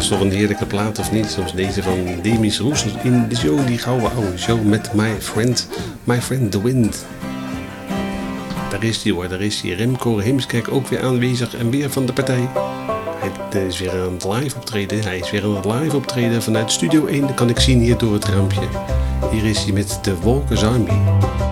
was toch een heerlijke plaat of niet? Soms deze van Demis Roussos in de show, die gouden oude show met My Friend The Wind. Daar is hij hoor, daar is hij. Remco Heemskerk ook weer aanwezig en weer van de partij. Hij is weer aan het live optreden vanuit Studio 1. Dat kan ik zien hier door het raampje. Hier is hij met The Walkers Army.